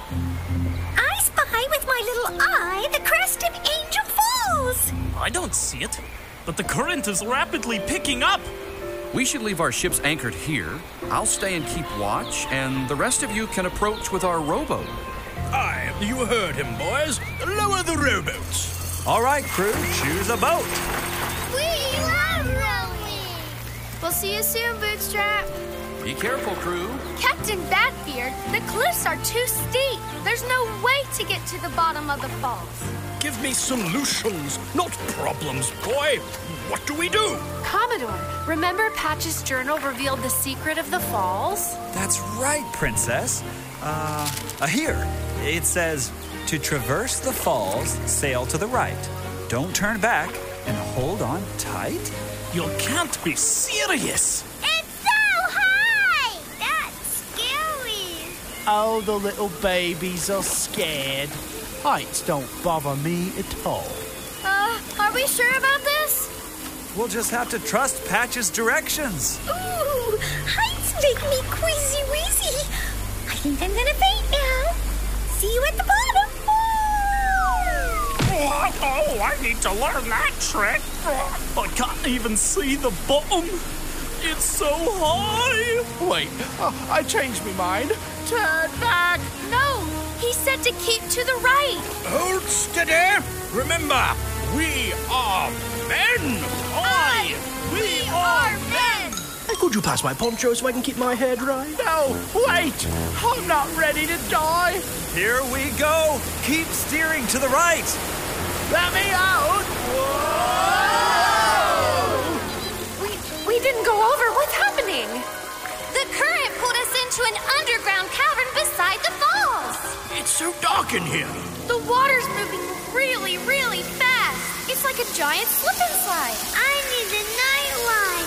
I spy with my little eye the crest of Angel Falls. I don't see it, but the current is rapidly picking up. We should leave our ships anchored here. I'll stay and keep watch, and the rest of you can approach with our rowboat. Aye, you heard him, boys. Lower the rowboats. All right, crew, choose a boat. We love rowing. We'll see you soon, Bootstrap. Be careful, crew. Captain Badbeard, the cliffs are too steep. There's no way to get to the bottom of the falls. Give me solutions, not problems, boy. What do we do? Commodore, remember Patch's journal revealed the secret of the falls? That's right, Princess. Here. It says, to traverse the falls, sail to the right. Don't turn back and hold on tight. You can't be serious. It's so high! That's scary. Oh, the little babies are scared. Heights don't bother me at all. Are we sure about this? We'll just have to trust Patch's directions. Ooh, heights make me queasy-weezy. I think I'm gonna faint now. See you at the bottom. Oh, I need to learn that trick. I can't even see the bottom. It's so high. Wait, I changed my mind. Turn back. No, he said to keep to the right. Hold steady. Remember, we are men. Aye, we are men. Hey, could you pass my poncho so I can keep my hair dry? No, wait. I'm not ready to die. Here we go. Keep steering to the right. Let me out. We didn't go over. What's happening? The current pulled us into an underground cavern beside the falls. It's so dark in here. The water's moving really, really fast. It's like a giant slip and slide. I need a